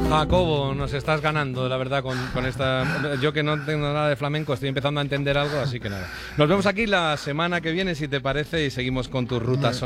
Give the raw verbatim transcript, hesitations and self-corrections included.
Jacobo, nos estás ganando, la verdad, con, con esta... Yo que no tengo nada de flamenco, estoy empezando a entender algo, así que nada. Nos vemos aquí la semana que viene, si te parece, y seguimos con tus rutas.